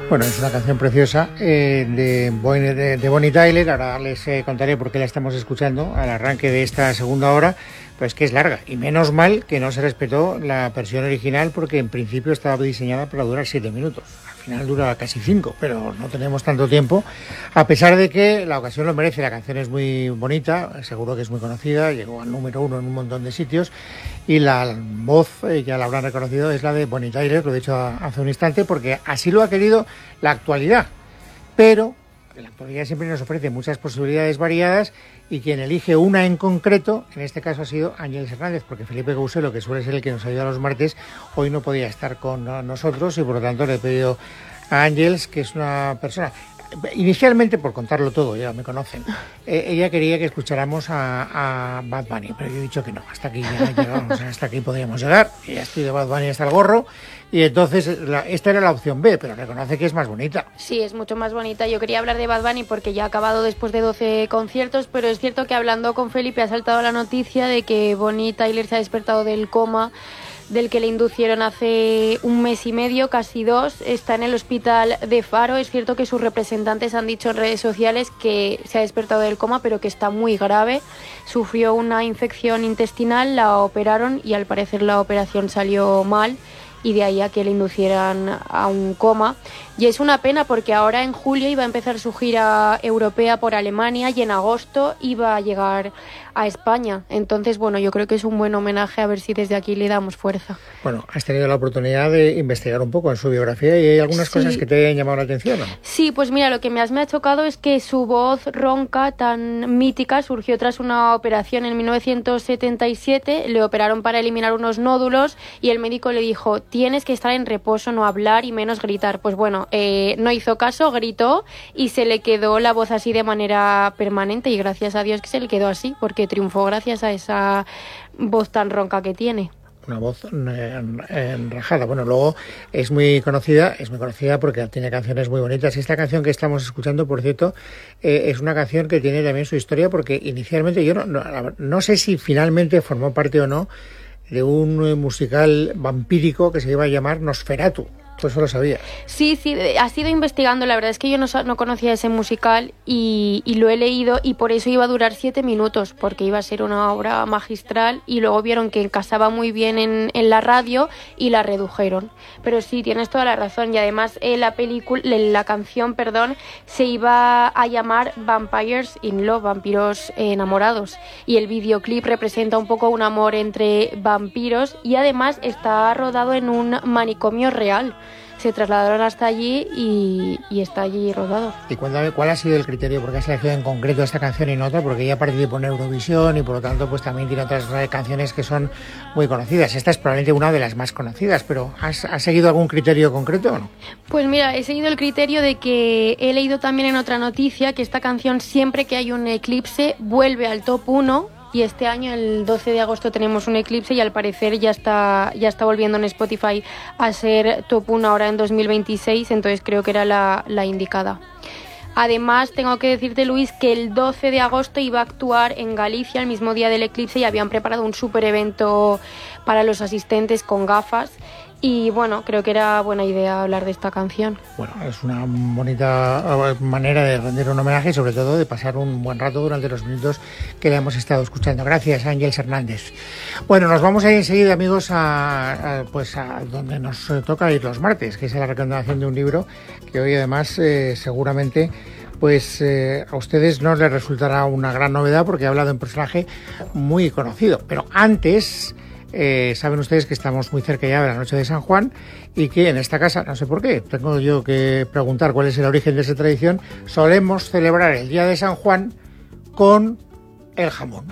Bueno, es una canción preciosa de Bonnie Tyler. Ahora les contaré por qué la estamos escuchando al arranque de esta segunda hora, pues que es larga. Y menos mal que no se respetó la versión original, porque en principio estaba diseñada para durar 7 minutos. Al final dura casi 5, pero no tenemos tanto tiempo, a pesar de que la ocasión lo merece. La canción es muy bonita, seguro que es muy conocida, llegó al número 1 en un montón de sitios, y la voz, ya la habrán reconocido, es la de Bonnie Tyler, lo he dicho hace un instante, porque así lo ha querido la actualidad. Pero la actualidad siempre nos ofrece muchas posibilidades variadas, y quien elige una en concreto, en este caso ha sido Ángeles Hernández, porque Felipe Couselo, que suele ser el que nos ayuda los martes, hoy no podía estar con nosotros, y por lo tanto le he pedido a Ángeles, que es una persona... Inicialmente, por contarlo todo, ya me conocen, ella quería que escucháramos a Bad Bunny, pero yo he dicho que no, hasta aquí ya llegamos, hasta aquí podíamos llegar, y ya estoy de Bad Bunny hasta el gorro, y entonces esta era la opción B, pero reconoce que es más bonita. Sí, es mucho más bonita. Yo quería hablar de Bad Bunny porque ya ha acabado después de 12 conciertos, pero es cierto que hablando con Felipe ha saltado la noticia de que Bonnie Tyler se ha despertado del coma del que le inducieron hace 1 mes y medio, casi 2, está en el hospital de Faro. Es cierto que sus representantes han dicho en redes sociales que se ha despertado del coma, pero que está muy grave. Sufrió una infección intestinal, la operaron y al parecer la operación salió mal, y de ahí a que le inducieran a un coma. Y es una pena porque ahora en julio iba a empezar su gira europea por Alemania y en agosto iba a llegar a España. Entonces, bueno, yo creo que es un buen homenaje, a ver si desde aquí le damos fuerza. Bueno, has tenido la oportunidad de investigar un poco en su biografía, y hay algunas cosas que te han llamado la atención, ¿no? Sí, pues mira, lo que más me ha chocado es que su voz ronca tan mítica surgió tras una operación en 1977. Le operaron para eliminar unos nódulos y el médico le dijo: tienes que estar en reposo, no hablar y menos gritar. Pues bueno, no hizo caso, gritó y se le quedó la voz así de manera permanente, y gracias a Dios que se le quedó así, porque triunfó gracias a esa voz tan ronca que tiene. Una voz enrajada. Bueno, luego es muy conocida porque tiene canciones muy bonitas. Esta canción que estamos escuchando, por cierto, es una canción que tiene también su historia, porque inicialmente yo no sé si finalmente formó parte o no de un musical vampírico que se iba a llamar Nosferatu. Pues eso lo sabía. Sí, ha sido investigando. La verdad es que yo no conocía ese musical y lo he leído, y por eso iba a durar 7 minutos, porque iba a ser una obra magistral, y luego vieron que encasaba muy bien en la radio y la redujeron. Pero sí, tienes toda la razón, y además la canción, se iba a llamar Vampires in Love, vampiros enamorados, y el videoclip representa un poco un amor entre vampiros, y además está rodado en un manicomio real. Se trasladaron hasta allí y está allí rodado. Y cuéntame, ¿cuál ha sido el criterio? ¿Por qué has elegido en concreto esta canción y no otra? Porque ella participó en Eurovisión y por lo tanto pues también tiene otras canciones que son muy conocidas. Esta es probablemente una de las más conocidas, pero ¿has seguido algún criterio concreto o no? Pues mira, he seguido el criterio de que he leído también en otra noticia que esta canción, siempre que hay un eclipse, vuelve al top 1. Y este año, el 12 de agosto, tenemos un eclipse y al parecer ya está volviendo en Spotify a ser top 1 ahora en 2026, entonces creo que era la indicada. Además, tengo que decirte, Luis, que el 12 de agosto iba a actuar en Galicia el mismo día del eclipse, y habían preparado un súper evento para los asistentes con gafas. Y bueno, creo que era buena idea hablar de esta canción. Bueno, es una bonita manera de rendir un homenaje y sobre todo de pasar un buen rato durante los minutos que le hemos estado escuchando. Gracias, Ángeles Hernández. Bueno, nos vamos a ir enseguida, amigos, a donde nos toca ir los martes, que es la recomendación de un libro que hoy además seguramente pues a ustedes no les resultará una gran novedad, porque ha hablado de un personaje muy conocido. Pero antes... saben ustedes que estamos muy cerca ya de la noche de San Juan, y que en esta casa, no sé por qué, tengo yo que preguntar cuál es el origen de esa tradición, solemos celebrar el día de San Juan con el jamón.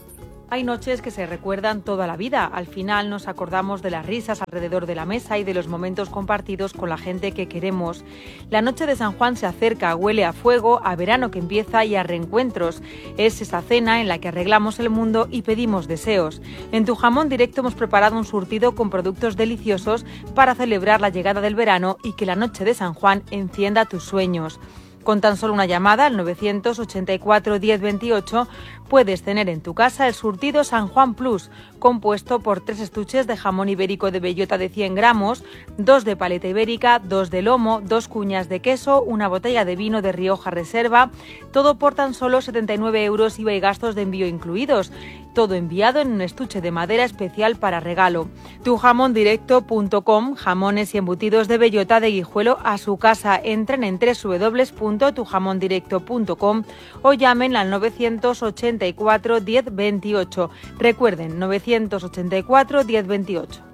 Hay noches que se recuerdan toda la vida. Al final nos acordamos de las risas alrededor de la mesa y de los momentos compartidos con la gente que queremos. La noche de San Juan se acerca, huele a fuego, a verano que empieza y a reencuentros. Es esa cena en la que arreglamos el mundo y pedimos deseos. En Tu Jamón Directo hemos preparado un surtido con productos deliciosos para celebrar la llegada del verano y que la noche de San Juan encienda tus sueños. Con tan solo una llamada al 984 10 28 puedes tener en tu casa el surtido San Juan Plus, compuesto por 3 estuches de jamón ibérico de bellota de 100 gramos, 2 de paleta ibérica, 2 de lomo, 2 cuñas de queso, una botella de vino de Rioja Reserva, todo por tan solo 79 euros IVA y gastos de envío incluidos. Todo enviado en un estuche de madera especial para regalo. Tujamondirecto.com, jamones y embutidos de bellota de Guijuelo a su casa. Entren en www.tujamondirecto.com o llamen al 984 10 28. Recuerden, 984 10 28.